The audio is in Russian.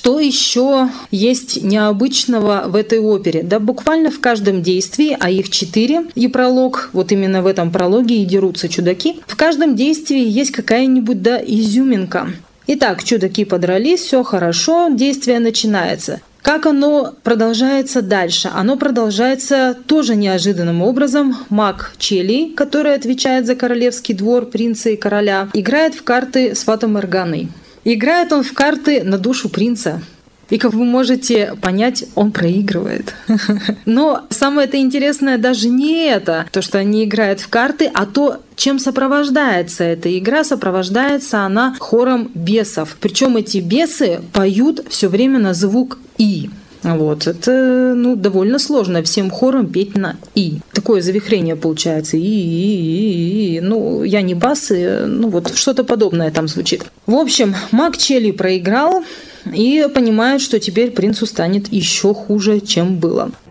Что еще есть необычного в этой опере? Да буквально в каждом действии, а их 4, и пролог, вот именно в этом прологе и дерутся чудаки, в каждом действии есть какая-нибудь изюминка. Итак, чудаки подрались, все хорошо, действие начинается. Как оно продолжается дальше? Оно продолжается тоже неожиданным образом. Маг Челий, который отвечает за королевский двор, принца и короля, играет в карты с Фатой Морганой. Играет он в карты на душу принца. И, как вы можете понять, он проигрывает. Но самое-то интересное даже не это, то, что они играют в карты, а то, чем сопровождается эта игра. Сопровождается она хором бесов. Причем эти бесы поют все время на звук «и». Вот. Это довольно сложно всем хором петь на «и». Такое завихрение получается. И. Я не бас, вот что-то подобное там звучит. В общем, маг Челий проиграл и понимает, что теперь принцу станет еще хуже, чем было.